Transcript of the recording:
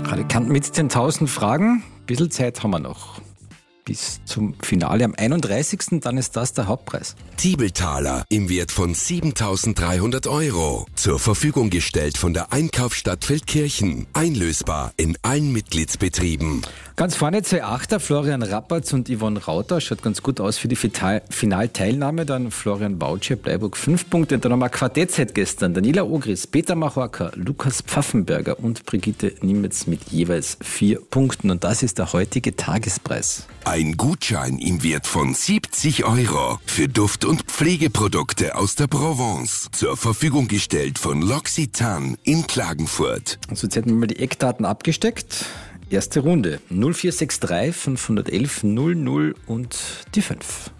Praktikant mit 10.000 Fragen. Ein bisschen Zeit haben wir noch. Bis zum Finale am 31. Dann ist das der Hauptpreis. Tiebeltaler im Wert von 7.300 €. Zur Verfügung gestellt von der Einkaufsstadt Feldkirchen. Einlösbar in allen Mitgliedsbetrieben. Ganz vorne zwei Achter, Florian Rappertz und Yvonne Rauter. Schaut ganz gut aus für die Finalteilnahme. Dann Florian Bautscher, Bleiburg 5 Punkte. Und dann haben wir Quartettset gestern. Daniela Ogris, Peter Machorka, Lukas Pfaffenberger und Brigitte Niemetz mit jeweils 4 Punkten. Und das ist der heutige Tagespreis. Ein Gutschein im Wert von 70 € für Duft- und Pflegeprodukte aus der Provence. Zur Verfügung gestellt von L'Occitane in Klagenfurt. Also jetzt hätten wir mal die Eckdaten abgesteckt. Erste Runde 0463 511 00 und die 5.